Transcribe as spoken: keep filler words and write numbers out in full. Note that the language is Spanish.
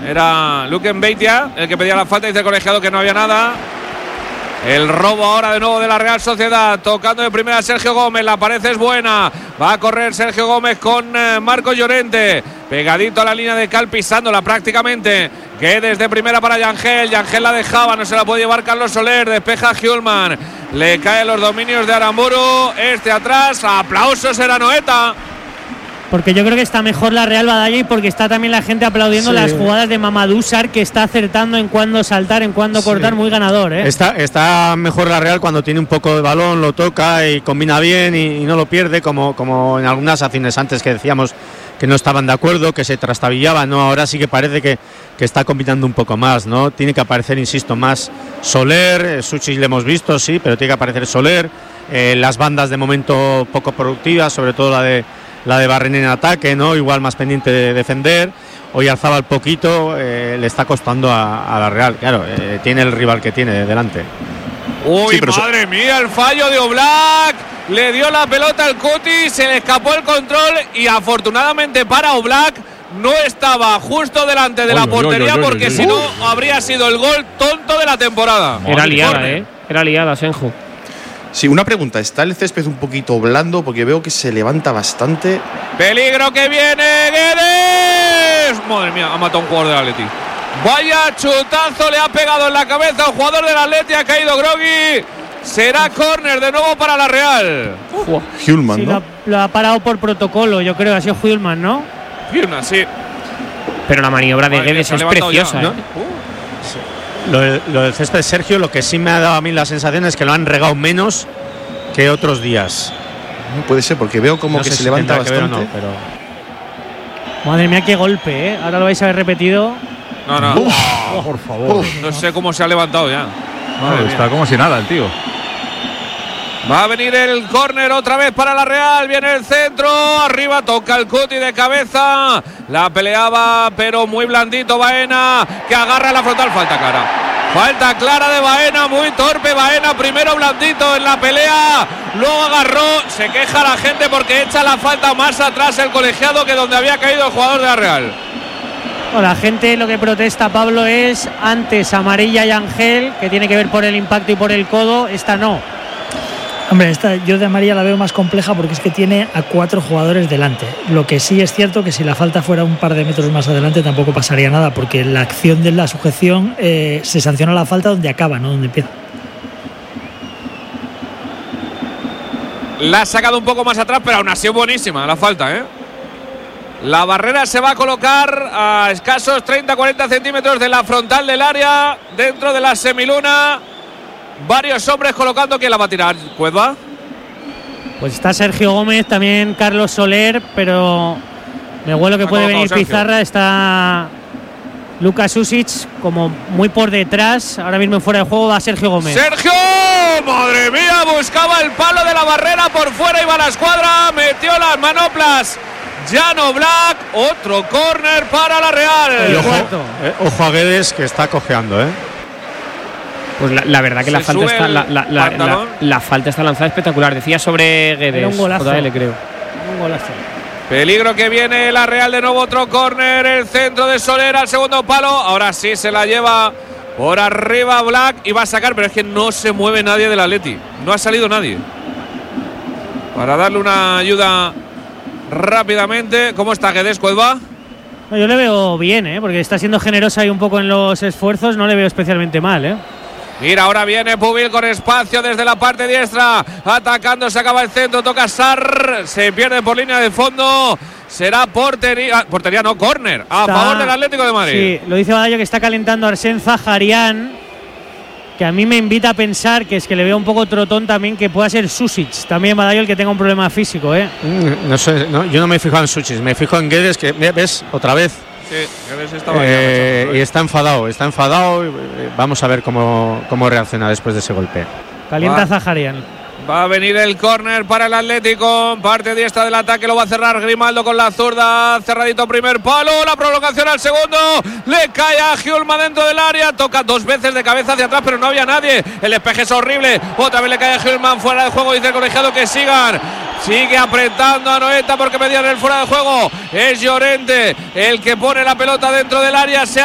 Era Luke Mbeitia el que pedía la falta. Dice el colegiado que no había nada. El robo ahora de nuevo de la Real Sociedad. Tocando de primera Sergio Gómez. La pared es buena. Va a correr Sergio Gómez con eh, Marcos Llorente. Pegadito a la línea de cal, pisándola prácticamente. Que desde primera para Yangel. Yangel la dejaba. No se la puede llevar Carlos Soler. Despeja Hjulman. Le caen los dominios de Aramburu. Este atrás. Aplausos era Noeta. Porque yo creo que está mejor la Real Badallo y porque está también la gente aplaudiendo sí. las jugadas de Mamadou Sarr, que está acertando en cuándo saltar, en cuándo sí. cortar, muy ganador, ¿eh? Está, está mejor la Real cuando tiene un poco de balón, lo toca y combina bien y, y no lo pierde, como, como en algunas acciones antes que decíamos que no estaban de acuerdo, que se trastabillaban, ¿no? Ahora sí que parece que, que está combinando un poco más, ¿no? Tiene que aparecer, insisto, más Soler, Suchis le hemos visto, sí, pero tiene que aparecer Soler, eh, las bandas de momento poco productivas, sobre todo la de la de Barren en ataque, ¿no? Igual más pendiente de defender. Hoy Alzábal poquito, eh, le está costando a, a la Real. Claro, eh, tiene el rival que tiene delante. Uy, sí, madre so- mía, el fallo de Oblak. Le dio la pelota al Cuti, se le escapó el control y afortunadamente para Oblak no estaba justo delante de oy, la portería oy, oy, oy, porque oy, oy, si no uh. habría sido el gol tonto de la temporada. Era liada, ¿eh? Era liada, Senju. Sí, una pregunta, ¿está el césped un poquito blando? Porque veo que se levanta bastante. ¡Peligro que viene! ¡Guedes! Madre mía, ha matado a un jugador del Atleti. Vaya chutazo le ha pegado en la cabeza a un jugador del Atleti, ha caído groggy. Será córner de nuevo para la Real. Uh, Hjulman, sí, ¿no? Lo ha, lo ha parado por protocolo, yo creo, ha sido Hjulman, ¿no? Hjulman, sí. Pero la maniobra de Guedes es preciosa, ya, ¿no? Uh. Lo, de, lo del césped de Sergio, lo que sí me ha dado a mí la sensación es que lo han regado menos que otros días. No puede ser, porque veo como no que se si levanta bastante. No, pero... Madre mía, qué golpe, ¿eh? Ahora lo vais a ver repetido. No, no. Uf, oh, por favor. Uf, no sé cómo se ha levantado ya. No, está como si nada el tío. Va a venir el córner otra vez para la Real. Viene el centro. Arriba toca el Cuti de cabeza. La peleaba, pero muy blandito Baena, que agarra la frontal. Falta clara. Falta clara de Baena. Muy torpe Baena. Primero blandito en la pelea. Luego agarró. Se queja la gente porque echa la falta más atrás el colegiado que donde había caído el jugador de la Real. No, la gente lo que protesta, Pablo, es antes amarilla y Ángel, que tiene que ver por el impacto y por el codo. Esta no. Hombre, esta yo de amarilla la veo más compleja porque es que tiene a cuatro jugadores delante. Lo que sí es cierto que si la falta fuera un par de metros más adelante tampoco pasaría nada, porque la acción de la sujeción eh, se sanciona la falta donde acaba, no donde empieza. La ha sacado un poco más atrás, pero aún así es buenísima la falta, ¿eh? La barrera se va a colocar a escasos treinta a cuarenta centímetros de la frontal del área, dentro de la semiluna. Varios hombres colocando. ¿Quién la va a tirar? ¿Cueva? Pues está Sergio Gómez, también Carlos Soler, pero me huelo que puede venir Sergio. Pizarra. Está Luka Susic como muy por detrás. Ahora mismo fuera de juego va Sergio Gómez. ¡Sergio! ¡Madre mía! Buscaba el palo de la barrera por fuera, iba la escuadra, metió las manoplas Jan Oblak. Otro córner para la Real. Y ojo, eh, ojo a Guedes, que está cojeando, ¿eh? Pues la, la verdad que la falta, está, la, la, la, la, la falta está lanzada espectacular. Decía sobre Guedes. Un golazo. J L, creo. Un golazo. Peligro que viene la Real de nuevo, otro córner. El centro de Soler al segundo palo. Ahora sí se la lleva por arriba Black y va a sacar, pero es que no se mueve nadie del Atleti. No ha salido nadie. Para darle una ayuda rápidamente. ¿Cómo está Guedes, Cuelva? No, yo le veo bien, ¿eh? Porque está siendo generosa ahí un poco en los esfuerzos. No le veo especialmente mal, ¿eh? Mira, ahora viene Pubil con espacio desde la parte diestra, atacando, se acaba el centro, toca Sarr, se pierde por línea de fondo, será portería, portería no, córner, a está, favor del Atlético de Madrid. Sí, lo dice Badallo, que está calentando Arsène Zaharian, que a mí me invita a pensar que es que le veo un poco trotón también, que pueda ser Susic, también Badallo el que tenga un problema físico, ¿eh? Mm, no sé, no, yo no me he fijado en Susic, me fijo en Guedes, que ves, otra vez. Sí, estaba eh, y está enfadado, está enfadado. Vamos a ver cómo, cómo reacciona después de ese golpe. Calienta Zaharian. Va a venir el córner para el Atlético. Parte diestra del ataque, lo va a cerrar Grimaldo con la zurda. Cerradito primer palo, la prolongación al segundo. Le cae a Hjulman dentro del área. Toca dos veces de cabeza hacia atrás, pero no había nadie. El despeje es horrible. Otra vez le cae a Hjulman fuera de juego. Dice el colegiado que sigan. Sigue apretando a Noeta porque pedían el fuera de juego. Es Llorente el que pone la pelota dentro del área. Se